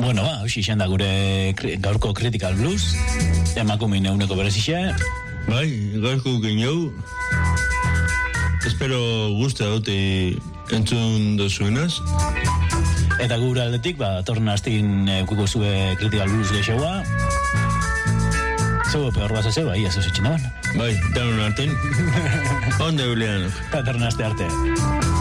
Bueno, hoxe izan da gure gaurko Critical Blues, emakumin eguneko berezixe. Bai, gaurko genio. Espero gusta dute entzun dozuenaz. Eta gure aldetik, torna hastin eukiko zue Critical Blues gexeua. Zego peor bazase, ia zuzitxina ban. Bai, danon arten. Onde bilean. Eta torna haste arte.